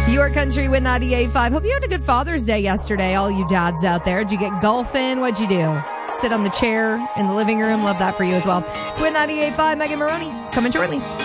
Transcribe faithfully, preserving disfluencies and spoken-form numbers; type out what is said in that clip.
Your Country with ninety-eight point five. Hope you had a good Father's Day yesterday, all you dads out there. Did you get golfing? What'd you do? Sit on the chair in the living room? Love that for you as well. It's with ninety-eight point five. Megan Maroney coming shortly.